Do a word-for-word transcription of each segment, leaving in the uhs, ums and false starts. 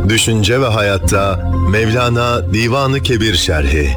Düşünce ve Hayatta Mevlana Divan-ı Kebir Şerhi.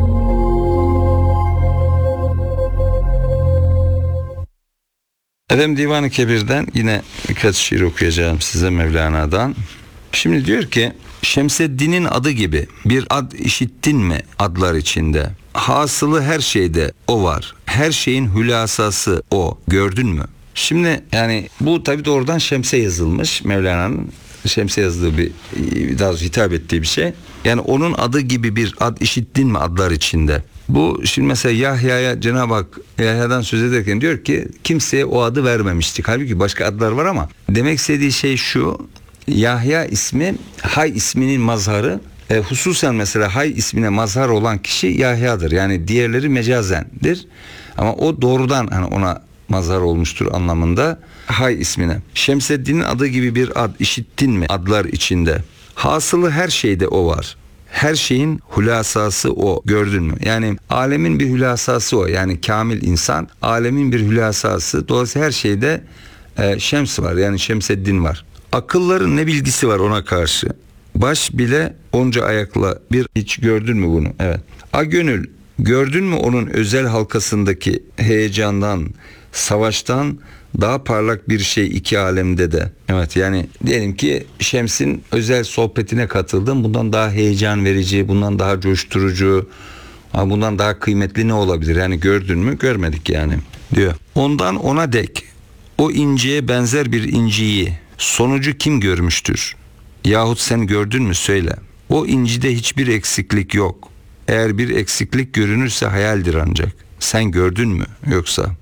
Efendim, Divan-ı Kebir'den yine birkaç şiir okuyacağım size Mevlana'dan. Şimdi diyor ki, Şemseddin'in adı gibi bir ad işittin mi adlar içinde? Hasılı her şeyde o var. Her şeyin hülasası o. Gördün mü? Şimdi yani bu tabii doğrudan Şems'e yazılmış. Mevlana'nın Şems'e yazdığı bir, daha doğrusu hitap ettiği bir şey. Yani onun adı gibi bir ad işittin mi adlar içinde? Bu şimdi mesela Yahya'ya Cenab-ı Hak Yahya'dan söz ederken diyor ki kimseye o adı vermemiştik. Halbuki başka adlar var ama demek istediği şey şu: Yahya ismi Hay isminin mazharı. E, hususen mesela Hay ismine mazhar olan kişi Yahya'dır. Yani diğerleri mecazendir. Ama o doğrudan hani ona mazhar olmuştur anlamında Hay ismine. Şemseddin'in adı gibi bir ad işittin mi adlar içinde? Hasılı her şeyde o var. Her şeyin hülasası o. Gördün mü? Yani alemin bir hülasası o. Yani kamil insan alemin bir hülasası. Dolayısıyla her şeyde e, Şems var. Yani Şemseddin var. Akılların ne bilgisi var ona karşı? Baş bile onca ayakla bir, hiç gördün mü bunu? Evet. A gönül, gördün mü onun özel halkasındaki heyecandan, savaştan daha parlak bir şey iki alemde de? Evet, yani diyelim ki Şems'in özel sohbetine katıldım. Bundan daha heyecan verici, bundan daha coşturucu, bundan daha kıymetli ne olabilir? Yani gördün mü? Görmedik yani diyor. Ondan ona dek o inciye benzer bir inciyi sonucu kim görmüştür? Yahut sen gördün mü söyle. O incide hiçbir eksiklik yok. Eğer bir eksiklik görünürse hayaldir ancak. Sen gördün mü yoksa?